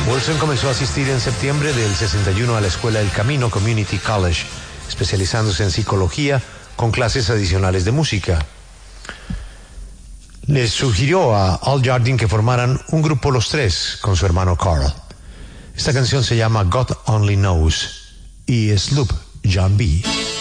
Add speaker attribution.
Speaker 1: Wilson comenzó a asistir en septiembre del 61 a la Escuela El Camino Community College, especializándose en psicología con clases adicionales de música. Les sugirió a Al Jardine que formaran un grupo los tres con su hermano Carl. Esta canción se llama God Only Knows y es Sloop John B.